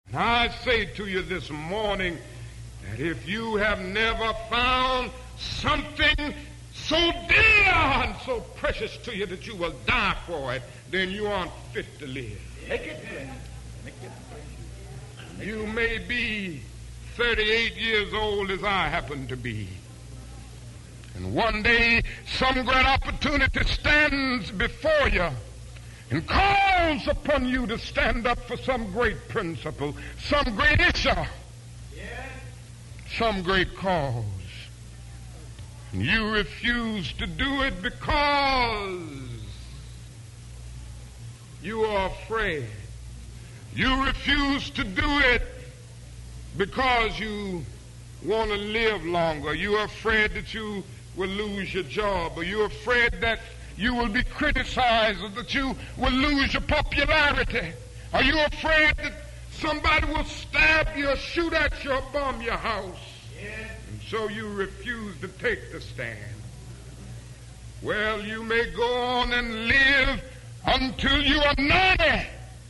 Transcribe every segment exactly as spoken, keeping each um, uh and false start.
And I say to you this morning that if you have never found something so dear and so precious to you that you will die for it, then you aren't fit to live. Make it plain. Make it plain. You may be thirty-eight years old as I happen to be. And one day some great opportunity stands before you and calls upon you to stand up for some great principle, some great issue, yes, some great cause. And you refuse to do it because you are afraid. You refuse to do it because you want to live longer. You're afraid that you will lose your job, or you're afraid that you will be criticized, or that you will lose your popularity. Are you afraid that somebody will stab you or shoot at you or bomb your house? Yes. And so you refuse to take the stand. Well, you may go on and live until you are ninety,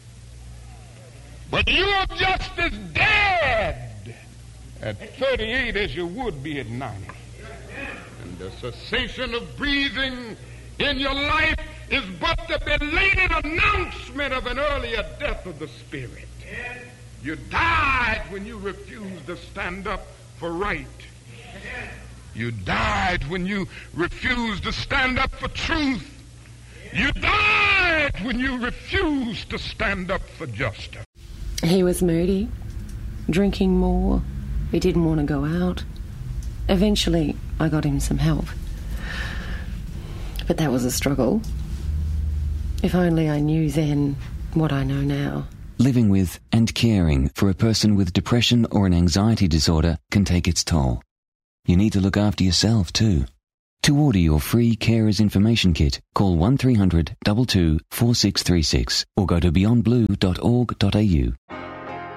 but you are just as dead at thirty-eight as you would be at ninety. And the cessation of breathing in your life is but the belated announcement of an earlier death of the spirit. Yes. You died when you refused to stand up for right. Yes. You died when you refused to stand up for truth. Yes. You died when you refused to stand up for justice. He was moody, drinking more. He didn't want to go out. Eventually, I got him some help. But that was a struggle. If only I knew then what I know now. Living with and caring for a person with depression or an anxiety disorder can take its toll. You need to look after yourself too. To order your free Carers Information Kit, call one three hundred two two four six three six or go to beyond blue dot org dot a u.